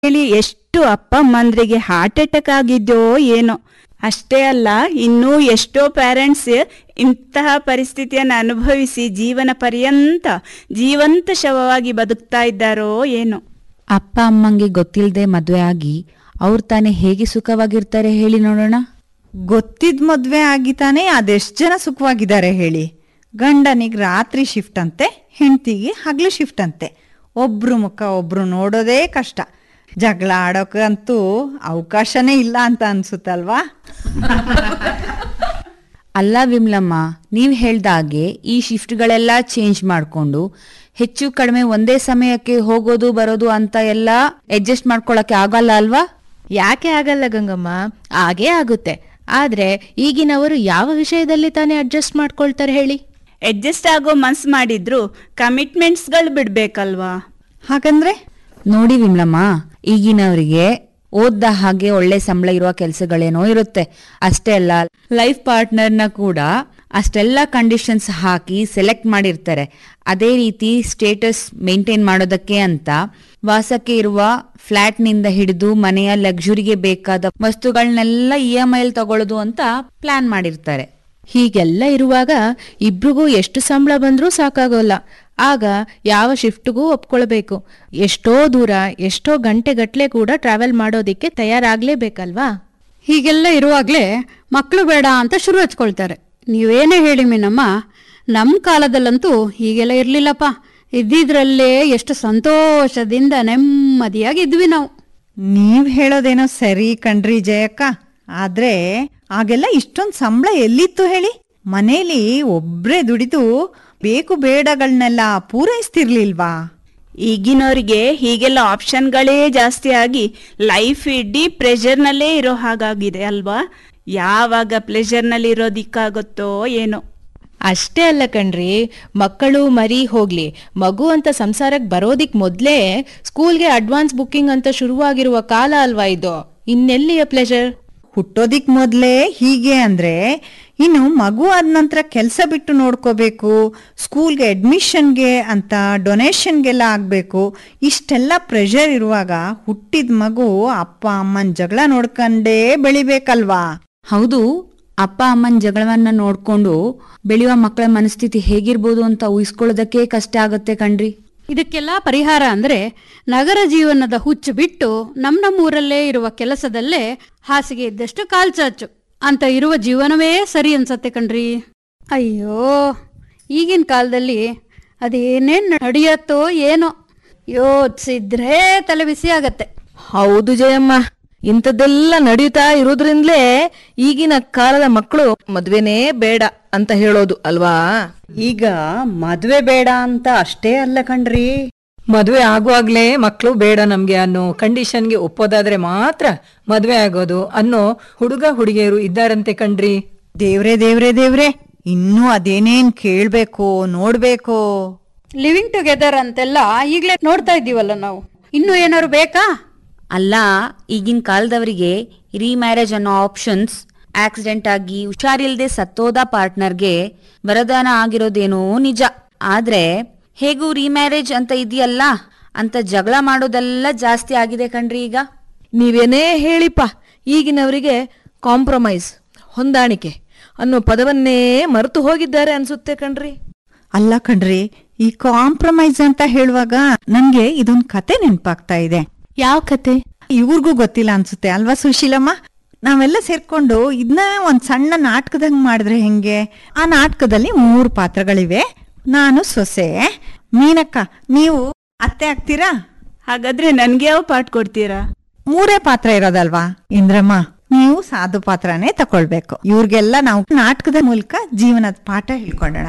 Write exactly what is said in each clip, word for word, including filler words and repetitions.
ಹೇಳಿ ಎಷ್ಟು ಅಪ್ಪ ಅಮ್ಮಂದ್ರಿಗೆ ಹಾರ್ಟ್ ಅಟ್ಯಾಕ್ ಆಗಿದ್ಯೋ ಏನೋ. ಅಷ್ಟೇ ಅಲ್ಲ, ಇನ್ನೂ ಎಷ್ಟೋ ಪ್ಯಾರೆಂಟ್ಸ್ ಇಂತಹ ಪರಿಸ್ಥಿತಿಯನ್ನು ಅನುಭವಿಸಿ ಜೀವನ ಪರ್ಯಂತ ಜೀವಂತ ಶವವಾಗಿ ಬದುಕ್ತಾ ಇದ್ದಾರೋ ಏನೋ. ಅಪ್ಪ ಅಮ್ಮಂಗೆ ಗೊತ್ತಿಲ್ಲದೆ ಮದುವೆ ಆಗಿ ಅವ್ರು ತಾನೇ ಹೇಗೆ ಸುಖವಾಗಿರ್ತಾರೆ ಹೇಳಿ ನೋಡೋಣ. ಗೊತ್ತಿದ್ ಮದ್ವೆ ಆಗಿತಾನೆ ಅದೆಷ್ಟು ಜನ ಸುಖವಾಗಿದ್ದಾರೆ ಹೇಳಿ. ಗಂಡನಿಗೆ ರಾತ್ರಿ ಶಿಫ್ಟ್ ಅಂತೆ, ಹೆಂಡತಿಗೆ ಹಗ್ಲು ಶಿಫ್ಟ್ ಅಂತೆ. ಒಬ್ರು ಮುಖ ಒಬ್ರು ನೋಡೋದೇ ಕಷ್ಟ. ಜಗಳ ಆಡೋಕಂತೂ ಅವಕಾಶನೇ ಇಲ್ಲ ಅಂತ ಅನ್ಸುತ್ತಲ್ವಾ? ಅಲ್ಲ ವಿಮ್ಲಮ್ಮ, ನೀವ್ ಹೇಳ್ದಾಗೆ ಈ ಶಿಫ್ಟ್ಗಳೆಲ್ಲ ಚೇಂಜ್ ಮಾಡ್ಕೊಂಡು ಹೆಚ್ಚು ಕಡಿಮೆ ಒಂದೇ ಸಮಯಕ್ಕೆ ಹೋಗೋದು ಬರೋದು ಅಂತ ಎಲ್ಲ ಅಡ್ಜಸ್ಟ್ ಮಾಡ್ಕೊಳಕ್ಕೆ ಆಗಲ್ಲ ಅಲ್ವಾ? ಯಾಕೆ ಆಗಲ್ಲ ಗಂಗಮ್ಮ, ಆಗೇ ಆಗುತ್ತೆ. ಆದ್ರೆ ಈಗಿನವರು ಯಾವ ವಿಷಯದಲ್ಲಿ ತಾನೇ ಅಡ್ಜಸ್ಟ್ ಮಾಡ್ಕೊಳ್ತಾರೆ ಹೇಳಿ? ಅಡ್ಜಸ್ಟ್ ಆಗೋ ಮನ್ಸು ಮಾಡಿದ್ರು ಕಮಿಟ್ಮೆಂಟ್ಸ್ಗಳು ಬಿಡ್ಬೇಕಲ್ವಾ? ಹಾಗಂದ್ರೆ ನೋಡಿ ವಿಮ್ಲಮ್ಮ, ಈಗಿನವರಿಗೆ ಓದ್ದ ಹಾಗೆ ಒಳ್ಳೆ ಸಂಬಳ ಇರುವ ಕೆಲಸಗಳೇನೋ ಇರುತ್ತೆ. ಅಷ್ಟೇ ಅಲ್ಲ, ಲೈಫ್ ಪಾರ್ಟ್ನರ್ನ ಕೂಡ ಅಷ್ಟೆಲ್ಲ ಕಂಡೀಷನ್ಸ್ ಹಾಕಿ ಸೆಲೆಕ್ಟ್ ಮಾಡಿರ್ತಾರೆ. ಅದೇ ರೀತಿ ಸ್ಟೇಟಸ್ ಮೇಂಟೈನ್ ಮಾಡೋದಕ್ಕೆ ಅಂತ ವಾಸಕ್ಕೆ ಇರುವ ಫ್ಲಾಟ್ನಿಂದ ಹಿಡಿದು ಮನೆಯ ಲಕ್ಸುರಿಗೆ ಬೇಕಾದ ವಸ್ತುಗಳನ್ನೆಲ್ಲ ಇ ಎಂ ಐಲ್ ತಗೊಳ್ಳೋದು ಅಂತ ಪ್ಲಾನ್ ಮಾಡಿರ್ತಾರೆ. ಹೀಗೆಲ್ಲ ಇರುವಾಗ ಇಬ್ರಿಗೂ ಎಷ್ಟು ಸಂಬಳ ಬಂದ್ರೂ ಸಾಕಾಗೋಲ್ಲ. ಆಗ ಯಾವ ಶಿಫ್ಟ್ಗೂ ಒಪ್ಕೊಳ್ಬೇಕು. ಎಷ್ಟೋ ದೂರ, ಎಷ್ಟೋ ಗಂಟೆಗಟ್ಲೆ ಕೂಡ ಟ್ರಾವೆಲ್ ಮಾಡೋದಿಕ್ಕೆ ತಯಾರಾಗ್ಲೇಬೇಕಲ್ವಾ? ಹೀಗೆಲ್ಲ ಇರುವಾಗ್ಲೇ ಮಕ್ಕಳು ಬೇಡ ಅಂತ ಶುರು ಹಚ್ಕೊಳ್ತಾರೆ. ನೀವೇನೇ ಹೇಳಿ ಮೀನಮ್ಮ, ನಮ್ಮ ಕಾಲದಲ್ಲಂತೂ ಹೀಗೆಲ್ಲ ಇರ್ಲಿಲ್ಲಪ್ಪ. ಇದ್ದಿದ್ರಲ್ಲೇ ಎಷ್ಟು ಸಂತೋಷದಿಂದ ನೆಮ್ಮದಿಯಾಗಿದ್ವಿ ನಾವು. ನೀವ್ ಹೇಳೋದೇನೋ ಸರಿ ಕಣ್ರಿ ಜಯಕ್ಕ, ಆದ್ರೆ ಆಗೆಲ್ಲ ಇಷ್ಟೊಂದು ಸಂಬಳ ಎಲ್ಲಿತ್ತು ಹೇಳಿ? ಮನೇಲಿ ಒಬ್ರೇ ದುಡಿದು ಬೇಕು ಬೇಡಗಳನ್ನೆಲ್ಲ ಪೂರೈಸ್ತಿರ್ಲಿಲ್ವಾ? ಈಗಿನವ್ರಿಗೆ ಹೀಗೆಲ್ಲ ಆಪ್ಷನ್ಗಳೇ ಜಾಸ್ತಿ ಆಗಿ ಲೈಫ್ ಇಡೀ ಪ್ರೆಷರ್ನಲ್ಲೇ ಇರೋ ಹಾಗಾಗಿದೆ ಅಲ್ವಾ? ಯಾವಾಗ ಪ್ಲೆಷರ್ನಲ್ಲಿ ಇರೋದಿಕ್ಕಾಗುತ್ತೋ ಏನೋ. ಅಷ್ಟೇ ಅಲ್ಲ ಕಣ್ರಿ, ಮಕ್ಕಳು ಮರಿ ಹೋಗ್ಲಿ, ಮಗು ಅಂತ ಸಂಸಾರಕ್ಕೆ ಬರೋದಿಕ್ ಮೊದ್ಲೇ ಸ್ಕೂಲ್ಗೆ ಅಡ್ವಾನ್ಸ್ ಬುಕ್ಕಿಂಗ್ ಅಂತ ಶುರುವಾಗಿರುವ ಕಾಲ ಅಲ್ವಾ ಇದು? ಇನ್ನೆಲ್ಲಿಯ ಪ್ಲೆಷರ್? ಹುಟ್ಟೋದಿಕ್ ಮೊದ್ಲೇ ಹೀಗೆ ಅಂದ್ರೆ ಇನ್ನು ಮಗು ಆದ ನಂತರ ಕೆಲಸ ಬಿಟ್ಟು ನೋಡ್ಕೋಬೇಕು, ಸ್ಕೂಲ್ಗೆ ಅಡ್ಮಿಷನ್ಗೆ ಅಂತ ಡೊನೇಷನ್ಗೆಲ್ಲ ಆಗ್ಬೇಕು. ಇಷ್ಟೆಲ್ಲ ಪ್ರೆಷರ್ ಇರುವಾಗ ಹುಟ್ಟಿದ ಮಗು ಅಪ್ಪ ಅಮ್ಮನ ಜಗಳ ನೋಡ್ಕೊಂಡೇ ಬೆಳಿಬೇಕಲ್ವಾ? ಹೌದು, ಅಪ್ಪ ಅಮ್ಮನ ಜಗಳವನ್ನ ನೋಡ್ಕೊಂಡು ಬೆಳೆಯುವ ಮಕ್ಕಳ ಮನಸ್ಥಿತಿ ಹೇಗಿರ್ಬೋದು ಅಂತ ಊಹಿಸ್ಕೊಳ್ಳೋದಕ್ಕೆ ಕಷ್ಟ ಆಗುತ್ತೆ ಕಣ್ರಿ. ಇದಕ್ಕೆಲ್ಲ ಪರಿಹಾರ ಅಂದ್ರೆ ನಗರ ಜೀವನದ ಹುಚ್ಚು ಬಿಟ್ಟು ನಮ್ಮ ನಮ್ಮೂರಲ್ಲೇ ಇರುವ ಕೆಲಸದಲ್ಲೇ ಹಾಸಿಗೆ ಇದ್ದಷ್ಟು ಕಾಲ್ಚಾಚು ಅಂತ ಇರುವ ಜೀವನವೇ ಸರಿ ಅನ್ಸತ್ತೆ ಕಣ್ರಿ. ಅಯ್ಯೋ, ಈಗಿನ ಕಾಲದಲ್ಲಿ ಅದೇನೇನ್ ನಡೆಯತ್ತೋ ಏನೋ, ಯೋಚಿಸಿದ್ರೆ ತಲೆ ಬಿಸಿ ಆಗತ್ತೆ. ಹೌದು ಜಯಮ್ಮ, ಇಂಥದ್ದೆಲ್ಲ ನಡೆಯುತ್ತಾ ಇರೋದ್ರಿಂದಲೇ ಈಗಿನ ಕಾಲದ ಮಕ್ಕಳು ಮದ್ವೆನೇ ಬೇಡ ಅಂತ ಹೇಳೋದು ಅಲ್ವಾ? ಈಗ ಮದ್ವೆ ಬೇಡ ಅಂತ ಅಷ್ಟೇ ಅಲ್ಲ ಕಣ್ರಿ, ಮದ್ವೆ ಆಗುವಾಗ್ಲೇ ಮಕ್ಕಳು ಬೇಡ ನಮ್ಗೆ ಅನ್ನೋ ಕಂಡೀಷನ್ಗೆ ಒಪ್ಪೋದಾದ್ರೆ ಮಾತ್ರ ಮದ್ವೆ ಆಗೋದು ಅನ್ನೋ ಹುಡುಗ ಹುಡುಗಿಯರು ಇದ್ದಾರಂತೆ ಕಣ್ರಿ. ದೇವ್ರೆ ದೇವ್ರೆ ದೇವ್ರೆ, ಇನ್ನೂ ಅದೇನೇನ್ ಕೇಳ್ಬೇಕು ನೋಡ್ಬೇಕು. ಲಿವಿಂಗ್ ಟುಗೆದರ್ ಅಂತೆಲ್ಲ ಈಗ್ಲೇ ನೋಡ್ತಾ ಇದ್ದೀವಲ್ಲ ನಾವು, ಇನ್ನೂ ಏನಾದ್ರು ಬೇಕಾ? ಅಲ್ಲ, ಈಗಿನ ಕಾಲದವರಿಗೆ ರೀಮ್ಯಾರೇಜ್ ಅನ್ನೋ ಆಪ್ಷನ್ಸ್ ಆಕ್ಸಿಡೆಂಟ್ ಆಗಿ ಹುಷಾರಿಲ್ದೆ ಸತ್ತೋದ ಪಾರ್ಟ್ನರ್ಗೆ ವರದಾನ ಆಗಿರೋದೇನೋ ನಿಜ. ಆದ್ರೆ ಹೇಗೂ ರೀಮ್ಯಾರೇಜ್ ಅಂತ ಇದೆಯಲ್ಲ ಅಂತ ಜಗಳ ಮಾಡೋದೆಲ್ಲ ಜಾಸ್ತಿ ಆಗಿದೆ ಕಣ್ರಿ ಈಗ. ನೀವೇನೇ ಹೇಳಿಪ್ಪ, ಈಗಿನವರಿಗೆ ಕಾಂಪ್ರಮೈಸ್, ಹೊಂದಾಣಿಕೆ ಅನ್ನೋ ಪದವನ್ನೇ ಮರೆತು ಹೋಗಿದ್ದಾರೆ ಅನ್ಸುತ್ತೆ ಕಣ್ರಿ. ಅಲ್ಲ ಕಣ್ರಿ, ಈ ಕಾಂಪ್ರಮೈಸ್ ಅಂತ ಹೇಳುವಾಗ ನನ್ಗೆ ಇದೊಂದ್ ಕತೆ ನೆನ್ಪಾಗ್ತಾ ಇದೆ. ಯಾವ ಕತೆ? ಇವ್ರಿಗೂ ಗೊತ್ತಿಲ್ಲ ಅನ್ಸುತ್ತೆ ಅಲ್ವಾ ಸುಶೀಲಮ್ಮ? ನಾವೆಲ್ಲ ಸೇರ್ಕೊಂಡು ಇದನ್ನ ಒಂದ್ ಸಣ್ಣ ನಾಟಕದಂಗ್ ಮಾಡಿದ್ರೆ ಹೆಂಗೆ? ಆ ನಾಟಕದಲ್ಲಿ ಮೂರು ಪಾತ್ರಗಳಿವೆ. ನಾನು ಸೊಸೆ, ಮೀನಕ್ಕ ನೀವು ಅತ್ತೆ ಆಗ್ತೀರಾ? ಹಾಗಾದ್ರೆ ನನ್ಗೆ ಯಾವ ಪಾಠ ಕೊಡ್ತೀರಾ? ಮೂರೇ ಪಾತ್ರ ಇರೋದಲ್ವಾ ಇಂದ್ರಮ್ಮ, ನೀವು ಸಾಧು ಪಾತ್ರನೇ ತಕೊಳ್ಬೇಕು. ಇವ್ರಿಗೆಲ್ಲ ನಾವು ನಾಟಕದ ಮೂಲಕ ಜೀವನದ ಪಾಠ ಹೇಳ್ಕೊಂಡೋಣ.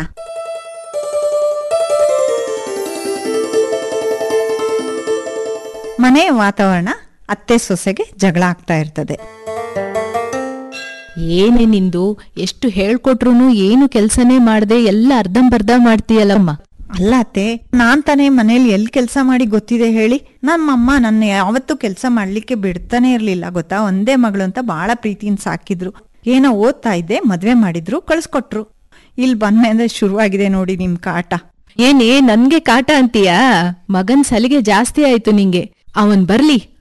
ಮನೆಯ ವಾತಾವರಣ ಅತ್ತೆ ಸೊಸೆಗೆ ಜಗಳ ಆಗ್ತಾ ಇರ್ತದೆ. ಏನೇ ನಿಂದು, ಎಷ್ಟು ಹೇಳ್ಕೊಟ್ರು ಏನು ಕೆಲ್ಸನೇ ಮಾಡದೆ ಎಲ್ಲ ಅರ್ಧಂಬರ್ಧ ಮಾಡ್ತೀಯಲ್ಲಮ್ಮ. ಅಲ್ಲ ಅತ್ತೆ, ನಾನ್ ತಾನೇ ಮನೇಲಿ ಎಲ್ಲಿ ಕೆಲಸ ಮಾಡಿ ಗೊತ್ತಿದೆ ಹೇಳಿ? ನಮ್ಮಮ್ಮ ನನ್ನ ಯಾವತ್ತೂ ಕೆಲಸ ಮಾಡ್ಲಿಕ್ಕೆ ಬಿಡ್ತಾನೆ ಇರ್ಲಿಲ್ಲ ಗೊತ್ತಾ. ಒಂದೇ ಮಗಳು ಅಂತ ಬಹಳ ಪ್ರೀತಿಯಿಂದ ಸಾಕಿದ್ರು. ಏನೋ ಓದ್ತಾ ಇದ್ದೆ, ಮದ್ವೆ ಮಾಡಿದ್ರು, ಕಳ್ಸ್ಕೊಟ್ರು. ಇಲ್ಲಿ ಬಂದ್ಮೇಲೆ ಶುರುವಾಗಿದೆ ನೋಡಿ ನಿಮ್ ಕಾಟ. ಏನೇ ನನ್ಗೆ ಕಾಟ ಅಂತೀಯಾ? ಮಗನ್ ಸಲಿಗೆ ಜಾಸ್ತಿ ಆಯ್ತು ನಿಂಗೆ. ಅವನ್ ಬರ್ಲಿ,